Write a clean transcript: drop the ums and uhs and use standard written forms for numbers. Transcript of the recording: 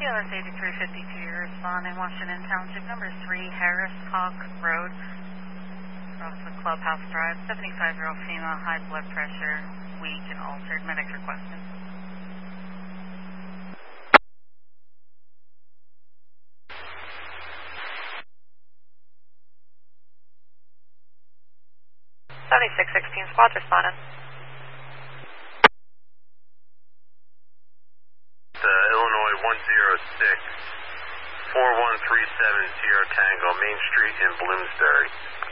TLS 8352, responding Washington Township, number 3, Harris Hawk Road, across the Clubhouse Drive, 75-year-old female, high blood pressure, weak and altered, medics requested. Squad's responding. Illinois 106, 4137 Sierra Tango, Main Street in Bloomsbury.